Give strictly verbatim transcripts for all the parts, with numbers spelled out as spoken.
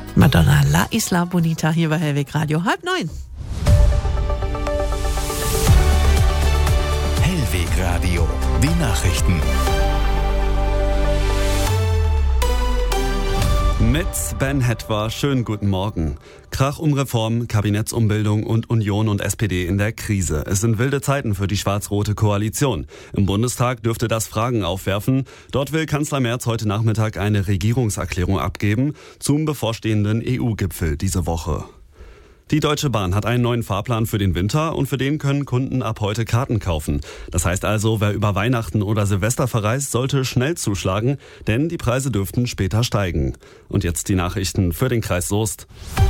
Madonna, La Isla Bonita, hier bei Hellweg Radio, halb neun. Hellweg Radio, die Nachrichten. Mit Ben Hetwer, schönen guten Morgen. Krach um Reform, Kabinettsumbildung und Union und S P D in der Krise. Es sind wilde Zeiten für die schwarz-rote Koalition. Im Bundestag dürfte das Fragen aufwerfen. Dort will Kanzler Merz heute Nachmittag eine Regierungserklärung abgeben zum bevorstehenden E U-Gipfel diese Woche. Die Deutsche Bahn hat einen neuen Fahrplan für den Winter und für den können Kunden ab heute Karten kaufen. Das heißt also, wer über Weihnachten oder Silvester verreist, sollte schnell zuschlagen, denn die Preise dürften später steigen. Und jetzt die Nachrichten für den Kreis Soest.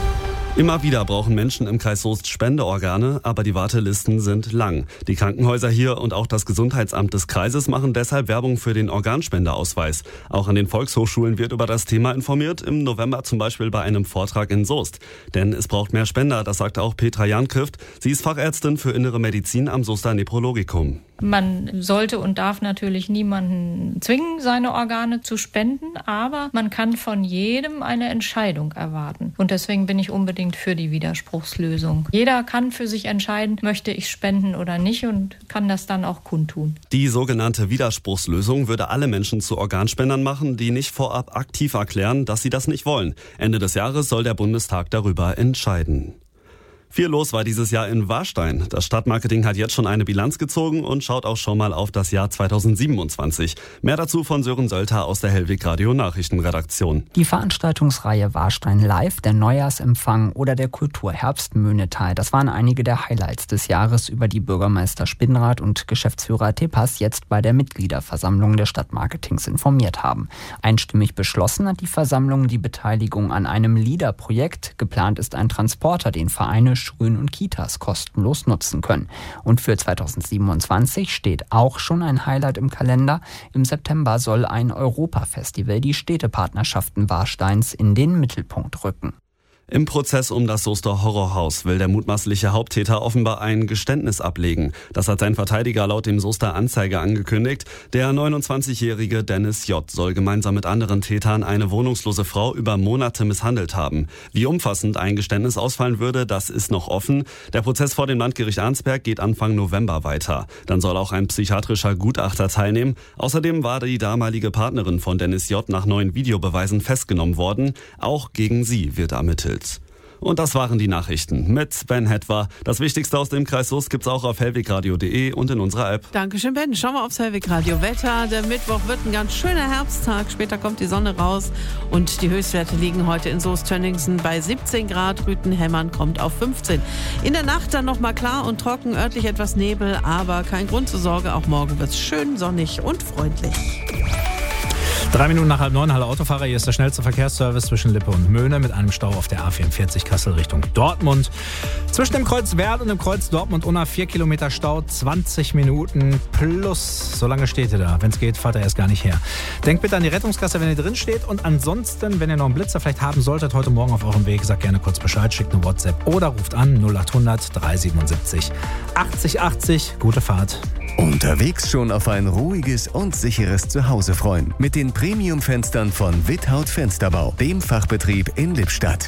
Immer wieder brauchen Menschen im Kreis Soest Spendeorgane, aber die Wartelisten sind lang. Die Krankenhäuser hier und auch das Gesundheitsamt des Kreises machen deshalb Werbung für den Organspendeausweis. Auch an den Volkshochschulen wird über das Thema informiert, im November zum Beispiel bei einem Vortrag in Soest. Denn es braucht mehr Spender, das sagt auch Petra Jankrifft. Sie ist Fachärztin für Innere Medizin am Soester Nephrologikum. Man sollte und darf natürlich niemanden zwingen, seine Organe zu spenden, aber man kann von jedem eine Entscheidung erwarten. Und deswegen bin ich unbedingt für die Widerspruchslösung. Jeder kann für sich entscheiden, möchte ich spenden oder nicht, und kann das dann auch kundtun. Die sogenannte Widerspruchslösung würde alle Menschen zu Organspendern machen, die nicht vorab aktiv erklären, dass sie das nicht wollen. Ende des Jahres soll der Bundestag darüber entscheiden. Viel los war dieses Jahr in Warstein. Das Stadtmarketing hat jetzt schon eine Bilanz gezogen und schaut auch schon mal auf das Jahr zweitausendsiebenundzwanzig. Mehr dazu von Sören Sölter aus der Hellweg Radio Nachrichtenredaktion. Die Veranstaltungsreihe Warstein Live, der Neujahrsempfang oder der Kulturherbst Möhnetal, das waren einige der Highlights des Jahres, über die Bürgermeister Spinnrath und Geschäftsführer Tepas jetzt bei der Mitgliederversammlung des Stadtmarketings informiert haben. Einstimmig beschlossen hat die Versammlung die Beteiligung an einem LEADER-Projekt. Geplant ist ein Transporter, den Vereine, Schulen und Kitas kostenlos nutzen können. Und für zweitausendsiebenundzwanzig steht auch schon ein Highlight im Kalender. Im September soll ein Europafestival die Städtepartnerschaften Warsteins in den Mittelpunkt rücken. Im Prozess um das Soester Horrorhaus will der mutmaßliche Haupttäter offenbar ein Geständnis ablegen. Das hat sein Verteidiger laut dem Soester Anzeiger angekündigt. Der neunundzwanzigjährige Dennis J. soll gemeinsam mit anderen Tätern eine wohnungslose Frau über Monate misshandelt haben. Wie umfassend ein Geständnis ausfallen würde, das ist noch offen. Der Prozess vor dem Landgericht Arnsberg geht Anfang November weiter. Dann soll auch ein psychiatrischer Gutachter teilnehmen. Außerdem war die damalige Partnerin von Dennis J. nach neuen Videobeweisen festgenommen worden. Auch gegen sie wird ermittelt. Und das waren die Nachrichten mit Ben Hetwer. Das Wichtigste aus dem Kreis Soest gibt's auch auf hellwegradio punkt de und in unserer App. Dankeschön, Ben. Schauen wir aufs Hellweg Radio Wetter. Der Mittwoch wird ein ganz schöner Herbsttag. Später kommt die Sonne raus und die Höchstwerte liegen heute in Soest-Tönningsen bei siebzehn Grad. Rüthen-Hemmern kommt auf fünfzehn. In der Nacht dann nochmal klar und trocken, örtlich etwas Nebel, aber kein Grund zur Sorge. Auch morgen wird's schön sonnig und freundlich. Drei Minuten nach halb neun, hallo Autofahrer, hier ist der schnellste Verkehrsservice zwischen Lippe und Möhne mit einem Stau auf der A vierundvierzig Kassel Richtung Dortmund. Zwischen dem Kreuz Werl und dem Kreuz Dortmund-Unna vier Kilometer Stau, zwanzig Minuten plus. So lange steht ihr da. Wenn es geht, fahrt ihr erst gar nicht her. Denkt bitte an die Rettungskasse, wenn ihr drin steht. Und ansonsten, wenn ihr noch einen Blitzer vielleicht haben solltet heute Morgen auf eurem Weg, sagt gerne kurz Bescheid, schickt eine WhatsApp oder ruft an null acht hundert dreihundertsiebenundsiebzig achtzig achtzig. Gute Fahrt. Unterwegs schon auf ein ruhiges und sicheres Zuhause freuen. Mit den Premium-Fenstern von Without Fensterbau, dem Fachbetrieb in Lippstadt.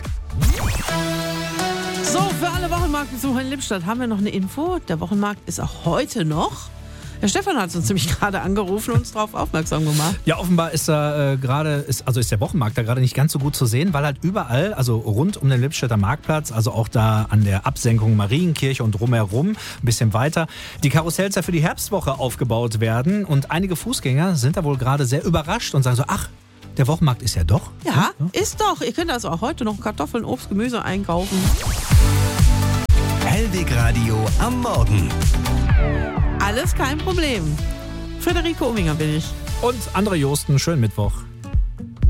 So, für alle Wochenmarktbesucher in Lippstadt haben wir noch eine Info. Der Wochenmarkt ist auch heute noch. Herr Stefan hat uns nämlich gerade angerufen und uns darauf aufmerksam gemacht. Ja, offenbar ist da äh, gerade, ist, also ist der Wochenmarkt da gerade nicht ganz so gut zu sehen, weil halt überall, also rund um den Lippstädter Marktplatz, also auch da an der Absenkung Marienkirche und drumherum, ein bisschen weiter, die Karussells ja für die Herbstwoche aufgebaut werden. Und einige Fußgänger sind da wohl gerade sehr überrascht und sagen so, ach, der Wochenmarkt ist ja doch. Ja, ja, ist doch. Ihr könnt also auch heute noch Kartoffeln, Obst, Gemüse einkaufen. Hellweg Radio am Morgen. Alles kein Problem. Friederike Ominger bin ich. Und André Josten, schönen Mittwoch.